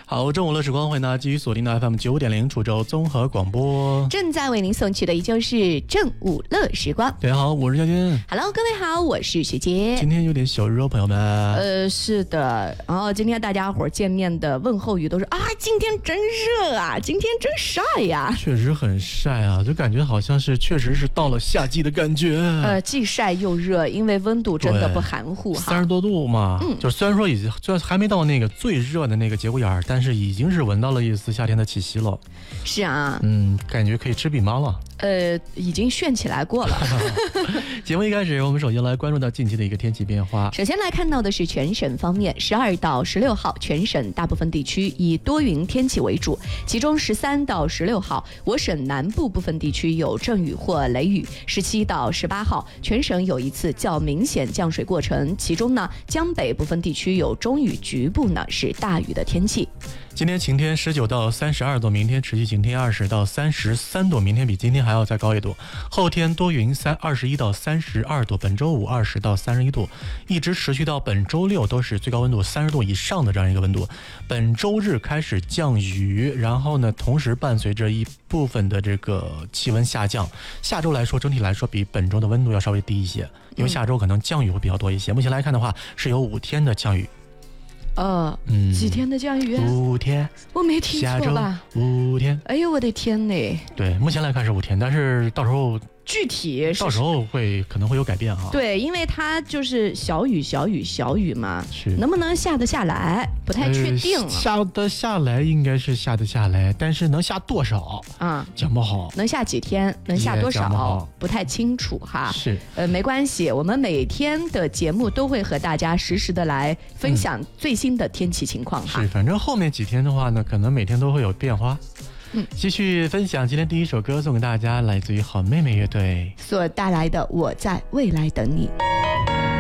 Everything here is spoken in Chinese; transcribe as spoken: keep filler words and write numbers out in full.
好，正午乐时光会呢继续锁定的 F M 九点零 滁州综合广播， 正在为您送去的依旧是正午乐时光。 大家好，我是嘉军。 Hello， 各位好，我是学姐。 今天有点小热，朋友们。 呃，是的，然后今天大家伙儿见面的问候语都是啊，今天真热啊，今天真晒呀。 确实很晒啊，就感觉好像是确实是到了夏季的感觉。 呃，既晒又热，因为温度真的不含糊哈， 三十多度嘛。嗯，就虽然说已经虽然还没到那个最热的那个节骨眼儿，但是已经是闻到了一丝夏天的气息了。 是啊， 嗯，感觉可以吃饼妈了。 呃，已经炫起来过了。 节目一开始，我们首先来关注到近期的一个天气变化。 首先来看到的是全省方面，十二到十六号，全省大部分地区以多云天气为主，其中十三到十六号，我省南部部分地区有阵雨或雷雨；十七到十八号，全省有一次较明显降水过程，其中呢，江北部分地区有中雨，局部呢是大雨的天气。 今天晴天，十九到三十二度，明天持续晴天，二十到三十三度，明天比今天还要再高一度。后天多云，三二十一到三十二度，本周五二十到三十一度，一直持续到本周六都是最高温度三十度以上的这样一个温度。本周日开始降雨，然后呢，同时伴随着一部分的这个气温下降。下周来说，整体来说比本周的温度要稍微低一些，因为下周可能降雨会比较多一些。目前来看的话，是有五天的降雨。 呃，嗯，几天的降雨？ 五天， 我没听错吧？ 五天。 哎呦，我的天呐！ 对，目前来看是五天，但是到时候具体到时候会可能会有改变哈。 对，因为它就是小雨、小雨、小雨嘛， 是能不能下得下来，不太确定、 呃。下得下来应该是下得下来，但是能下多少啊？讲不好。 能下几天，能下多少，不太清楚哈。 是， 呃，没关系，我们每天的节目都会和大家实时的来分享最新的天气情况哈。 嗯、是，反正后面几天的话呢，可能每天都会有变化。嗯，继续分享今天第一首歌送给大家，来自于好妹妹乐队所带来的《我在未来等你》。